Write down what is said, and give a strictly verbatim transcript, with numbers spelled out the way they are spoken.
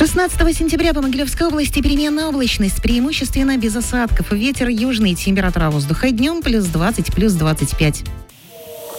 шестнадцатого сентября по Могилевской области переменная облачность, преимущественно без осадков. Ветер южный, температура воздуха днем плюс двадцать, плюс двадцать пять.